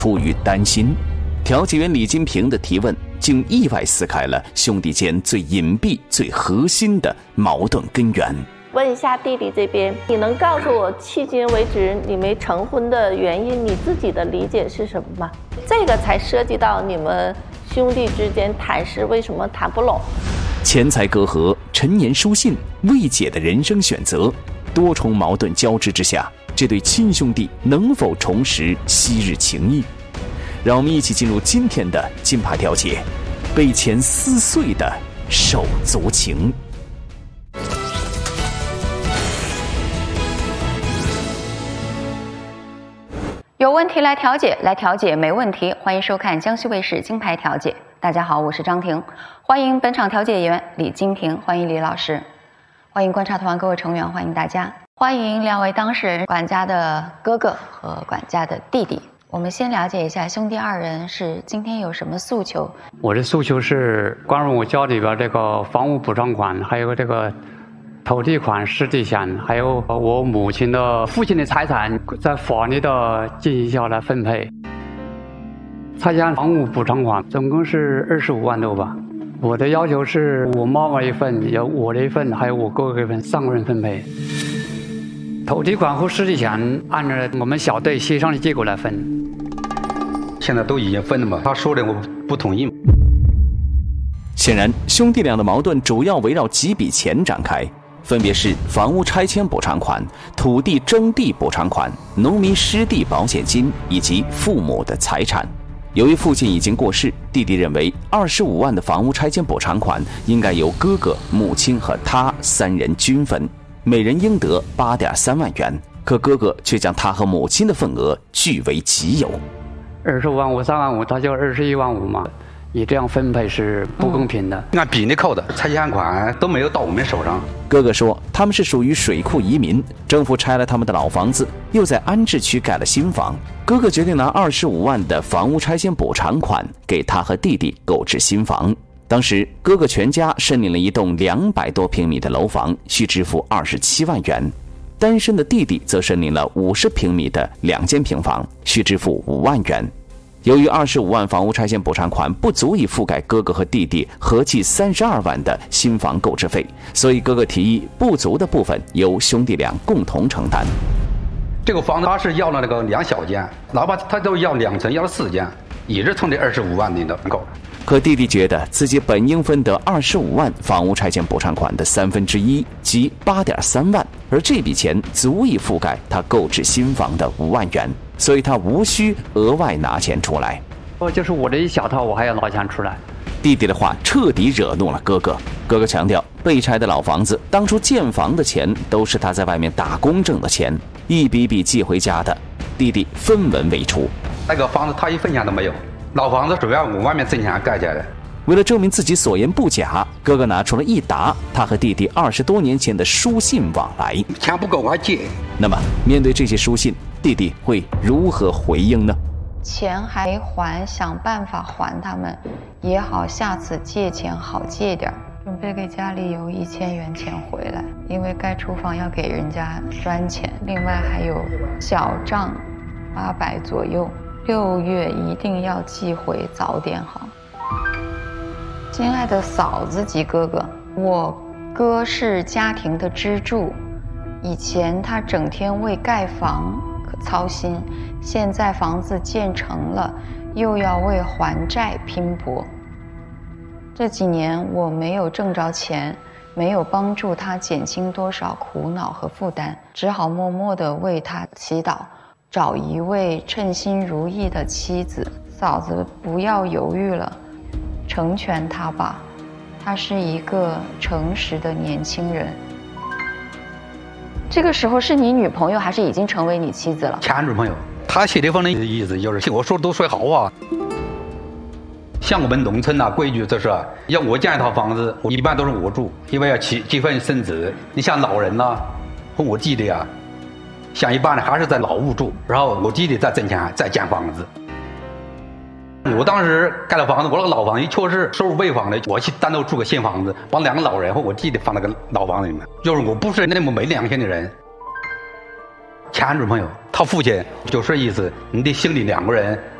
出于担心。调解员李金平的提问竟意外撕开了兄弟间最隐蔽、最核心的矛盾根源。 问一下弟弟这边，你能告诉我迄今为止你没成婚的原因，你自己的理解是什么吗？这个才涉及到你们兄弟之间谈事为什么谈不拢。 钱财隔阂、陈年书信、未解的人生选择，多重矛盾交织之下，这对亲兄弟能否重拾昔日情谊？让我们一起进入今天的金牌调解，被钱撕碎的手足情。 有问题来调解，来调解没问题。欢迎收看江西卫视金牌调解。大家好，我是张婷，欢迎本场调解员李金平，欢迎李老师，欢迎观察团各位成员，欢迎大家，欢迎两位当事人，管家的哥哥和管家的弟弟。我们先了解一下兄弟二人是今天有什么诉求。 我的诉求是关于我家里边这个房屋补偿款，还有这个土地款、湿地险，还有我母亲的父亲的财产，在法律的进行下来分配。参加房屋补偿款总共是25万多吧。我的要求是我妈妈一份，有我的一份，还有我哥哥一份，3个人分配。土地款和湿地险按照我们小队协商的结果来分。 现在都已经分了嘛，他说的我不同意。 显然，兄弟俩的矛盾主要围绕几笔钱展开，分别是房屋拆迁补偿款、土地征地补偿款、农民失地保险金以及父母的财产。由于父亲已经过世，弟弟认为25万的房屋拆迁补偿款应该由哥哥、母亲和他3人均分，每人应得8.3万元。可哥哥却将他和母亲的份额据为己有。 25万5、3万5，他就21万5嘛。你这样分配是不公平的。 按比例扣的，拆迁款都没有到我们手上。 哥哥说，他们是属于水库移民，政府拆了他们的老房子，又在安置区盖了新房。哥哥决定拿25万的房屋拆迁补偿款给他和弟弟购置新房。当时，哥哥全家申领了一栋200多平米的楼房，需支付27万元。单身的弟弟则申领了50平米的2间平房，需支付5万元。由于25万房屋拆迁补偿款不足以覆盖哥哥和弟弟合计32万的新房购置费，所以哥哥提议不足的部分由兄弟俩共同承担。 这个房子他是要了那个2小间，哪怕他都要2层，要了4间，也是从这25万里的够。 可弟弟觉得自己本应分得25万房屋拆迁补偿款的1/3，即8.3万，而这笔钱足以覆盖他购置新房的5万元，所以他无需额外拿钱出来。 就是我的一小套，我还要拿钱出来。 弟弟的话彻底惹怒了哥哥。哥哥强调，被拆的老房子当初建房的钱都是他在外面打工挣的钱，一笔笔寄回家的。弟弟分文未出， 那个房子他一分钱都没有。老房子主要我外面挣钱盖起来的。 为了证明自己所言不假，哥哥拿出了一沓他和弟弟20多年前的书信往来。 钱不够我还借。 那么面对这些书信，弟弟会如何回应呢？ 钱还没还，想办法还他们也好，下次借钱好借点，准备给家里邮1000元钱回来，因为盖厨房要给人家砖钱，另外还有小账800左右，6月一定要寄回，早点好。亲爱的嫂子及哥哥，我哥是家庭的支柱，以前他整天为盖房操心，现在房子建成了，又要为还债拼搏。这几年我没有挣着钱，没有帮助他减轻多少苦恼和负担，只好默默地为他祈祷，找一位称心如意的妻子。嫂子不要犹豫了，成全他吧，他是一个诚实的年轻人。这个时候是你女朋友还是已经成为你妻子了？ 前女朋友。他写的封的意思就是我说的都说好啊。像我们农村规矩就是要我建一套房子，我一般都是我住，因为要结婚生子。你像老人和我弟弟像一般的还是在老屋住，然后我弟弟再挣钱再建房子。我当时盖了房子，我那个老房子确实收入未房的，我去单独住个新房子，把2个老人和我弟弟放那个老房子里面。就是我不是那么没良心的人。前女朋友，他父亲就说意思，你得兄弟2个人